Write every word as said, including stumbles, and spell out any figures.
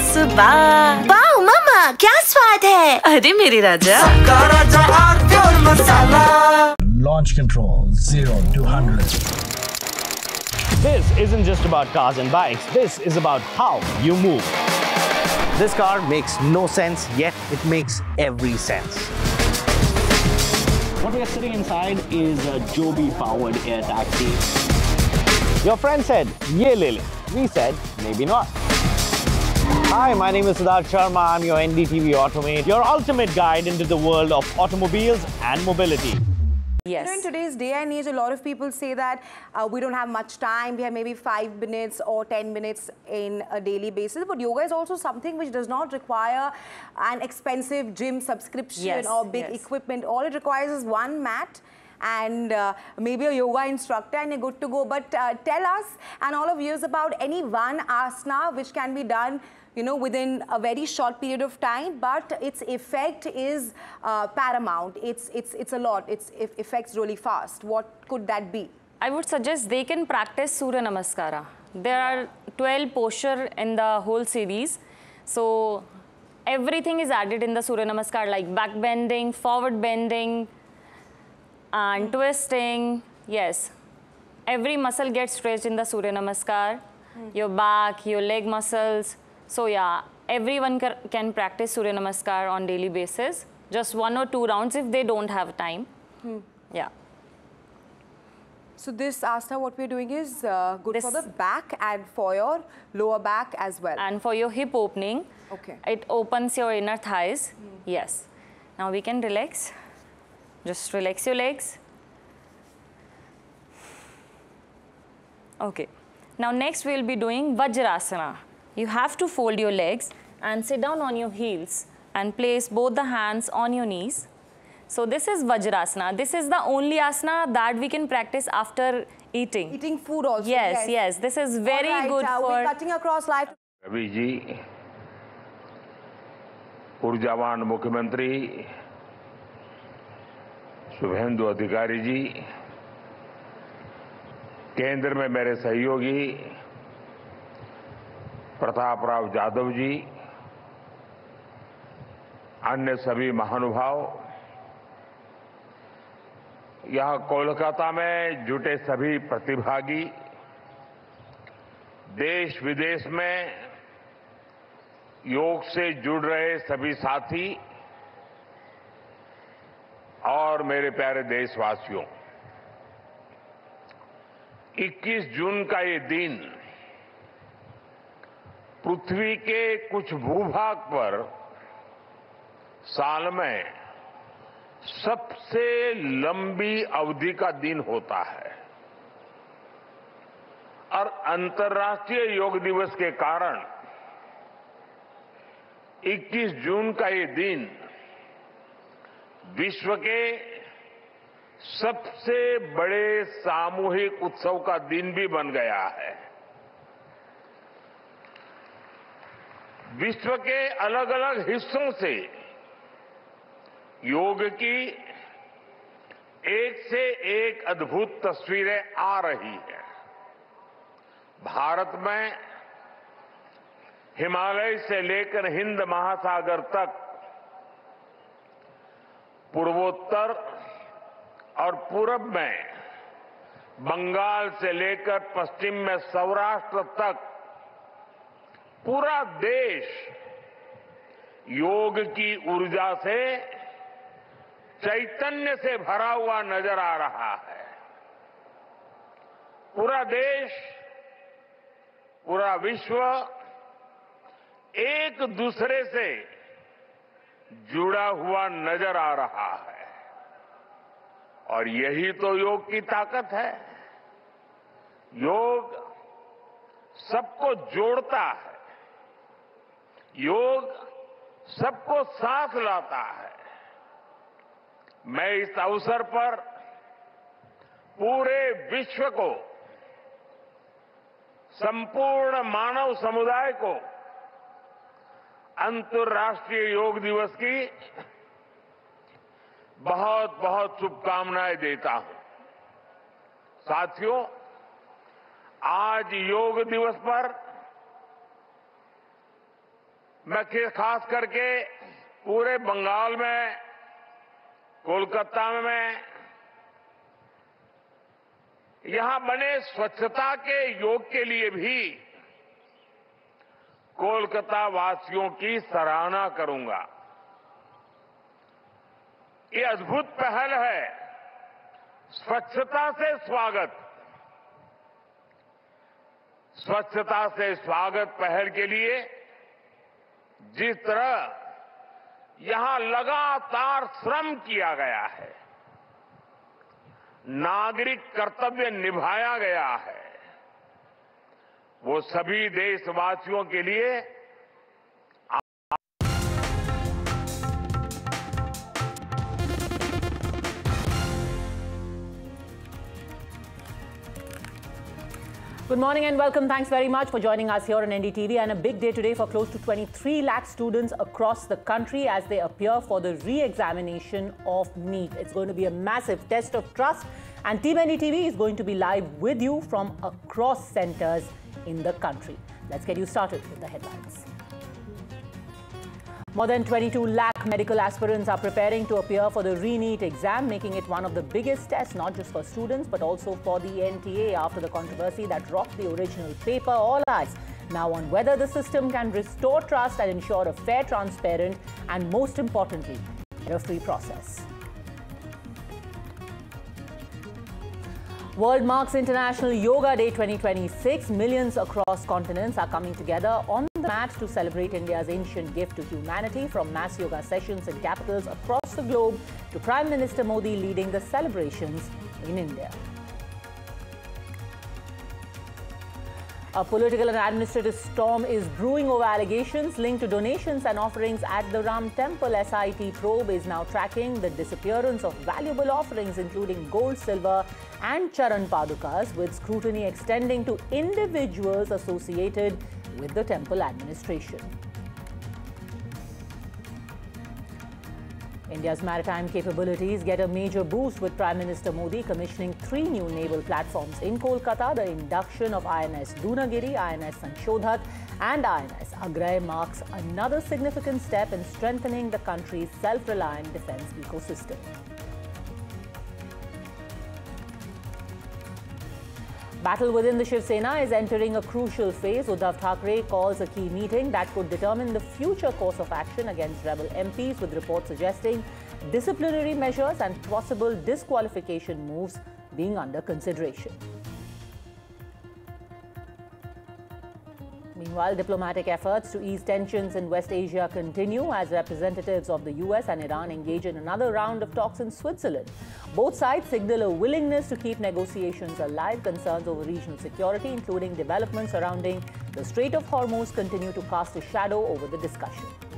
सुबह। वाओ मम्मा, क्या स्वाद है। अरे मेरे राजा। राजा आरती और मसाला। Launch control zero to one hundred. This isn't just about cars and bikes. This is about how you move. This car makes no sense, yet it makes every sense. What we are sitting inside is a Joby-powered air taxi. Your friend said, "Ye le le." We said, "Maybe not." Hi, my name is Siddharth Sharma. I'm your N D T V Automate, your ultimate guide into the world of automobiles and mobility. Yes. You know, in today's day and age, a lot of people say that uh, we don't have much time. We have maybe five minutes or ten minutes in a daily basis. But yoga is also something which does not require an expensive gym subscription yes, or big yes. equipment. All it requires is one mat and uh, maybe a yoga instructor, and you're good to go. But uh, tell us and all of you about any one asana which can be done, you know, within a very short period of time, but its effect is uh, paramount. It's it's it's a lot. It's it affects really fast. What could that be? I would suggest they can practice Surya Namaskara. There are twelve postures in the whole series, so everything is added in the Surya Namaskar, like back bending, forward bending, and mm. twisting. Yes, every muscle gets stretched in the Surya Namaskar. Mm. Your back, your leg muscles. So yeah, everyone can practice Surya Namaskar on daily basis. Just one or two rounds if they don't have time. Hmm. Yeah. So this asana, what we're doing is uh, good this for the back and for your lower back as well. And for your hip opening. Okay. It opens your inner thighs. Hmm. Yes. Now we can relax. Just relax your legs. Okay. Now next we'll be doing Vajrasana. You have to fold your legs and sit down on your heels and place both the hands on your knees. So this is Vajrasana. This is the only asana that we can practice after eating. Eating food also. Yes, yes. yes. This is very right, good uh, for... We're cutting across life. Ravi ji, ऊर्जावान मुख्यमंत्री शुभेंदु अधिकारी जी, केंद्र में मेरे सहयोगी प्रताप राव जाधव जी, अन्य सभी महानुभाव, यहां कोलकाता में जुटे सभी प्रतिभागी, देश विदेश में योग से जुड़ रहे सभी साथी और मेरे प्यारे देशवासियों, इक्कीस जून का ये दिन पृथ्वी के कुछ भूभाग पर साल में सबसे लंबी अवधि का दिन होता है और अंतर्राष्ट्रीय योग दिवस के कारण इक्कीस जून का ये दिन विश्व के सबसे बड़े सामूहिक उत्सव का दिन भी बन गया है। विश्व के अलग अलग हिस्सों से योग की एक से एक अद्भुत तस्वीरें आ रही हैं। भारत में हिमालय से लेकर हिंद महासागर तक, पूर्वोत्तर और पूरब में बंगाल से लेकर पश्चिम में सौराष्ट्र तक पूरा देश योग की ऊर्जा से, चैतन्य से भरा हुआ नजर आ रहा है। पूरा देश, पूरा विश्व एक दूसरे से जुड़ा हुआ नजर आ रहा है और यही तो योग की ताकत है। योग सबको जोड़ता है, योग सबको साथ लाता है। मैं इस अवसर पर पूरे विश्व को, संपूर्ण मानव समुदाय को अंतर्राष्ट्रीय योग दिवस की बहुत बहुत शुभकामनाएं देता हूं। साथियों, आज योग दिवस पर मैं खास करके पूरे बंगाल में, कोलकाता में यहां बने स्वच्छता के योग के लिए भी कोलकाता वासियों की सराहना करूंगा। ये अद्भुत पहल है, स्वच्छता से स्वागत। स्वच्छता से स्वागत पहल के लिए जिस तरह यहां लगातार श्रम किया गया है, नागरिक कर्तव्य निभाया गया है, वो सभी देशवासियों के लिए Good morning and welcome. Thanks very much for joining us here on N D T V, and a big day today for close to twenty-three lakh students across the country as they appear for the re-examination of NEET. It's going to be a massive test of trust, and Team N D T V is going to be live with you from across centers in the country. Let's get you started with the headlines. More than twenty-two lakh medical aspirants are preparing to appear for the re-NEET exam, making it one of the biggest tests not just for students but also for the N T A after the controversy that rocked the original paper. All eyes now on whether the system can restore trust and ensure a fair, transparent and most importantly, error-free process. World marks International Yoga Day twenty twenty-six. Millions across continents are coming together on the mat to celebrate India's ancient gift to humanity, from mass yoga sessions in capitals across the globe to Prime Minister Modi leading the celebrations in India. A political and administrative storm is brewing over allegations linked to donations and offerings at the Ram Temple. S I T probe is now tracking the disappearance of valuable offerings including gold, silver and Charan Padukas, with scrutiny extending to individuals associated with the temple administration. India's maritime capabilities get a major boost with Prime Minister Modi commissioning three new naval platforms in Kolkata. The induction of I N S Dunagiri, I N S Sanshodhak and I N S Agray marks another significant step in strengthening the country's self-reliant defense ecosystem. Battle within the Shiv Sena is entering a crucial phase. Uddhav Thackeray calls a key meeting that could determine the future course of action against rebel M Ps, with reports suggesting disciplinary measures and possible disqualification moves being under consideration. Meanwhile, diplomatic efforts to ease tensions in West Asia continue as representatives of the U S and Iran engage in another round of talks in Switzerland. Both sides signal a willingness to keep negotiations alive. Concerns over regional security, including developments surrounding the Strait of Hormuz, continue to cast a shadow over the discussion.